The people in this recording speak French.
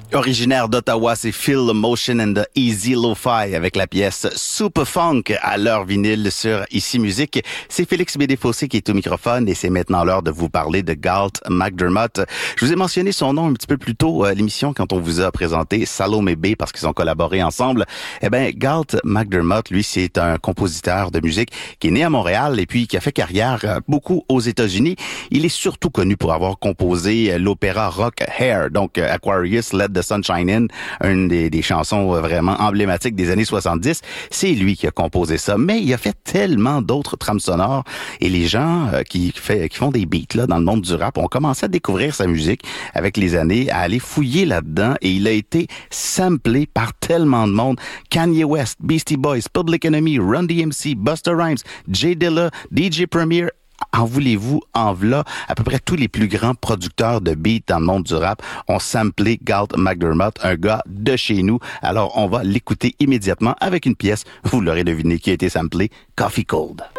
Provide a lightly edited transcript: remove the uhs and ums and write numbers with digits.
Originaire d'Ottawa, c'est Feel the Motion and the Easy Lo-Fi avec la pièce Super Funk à l'heure vinyle sur Ici Musique. C'est Félix Bédéfossé qui est au microphone et c'est maintenant l'heure de vous parler de Galt MacDermot. Je vous ai mentionné son nom un petit peu plus tôt à l'émission quand on vous a présenté Salome B parce qu'ils ont collaboré ensemble. Eh ben, Galt MacDermot, lui, c'est un compositeur de musique qui est né à Montréal et puis qui a fait carrière beaucoup aux États-Unis. Il est surtout connu pour avoir composé l'opéra rock Hair, donc Aquarius, Let the Sunshine In, une des chansons vraiment emblématiques des années 70. C'est lui qui a composé ça, mais il a fait tellement d'autres trames sonores et les gens qui font des beats là dans le monde du rap ont commencé à découvrir sa musique avec les années, à aller fouiller là-dedans et il a été samplé par tellement de monde. Kanye West, Beastie Boys, Public Enemy, Run DMC, Busta Rhymes, Jay Dilla, DJ Premier. En voulez-vous, en v'là, à peu près tous les plus grands producteurs de beats dans le monde du rap ont samplé Galt MacDermot, un gars de chez nous. Alors, on va l'écouter immédiatement avec une pièce, vous l'aurez deviné, qui a été samplée, Coffee Cold.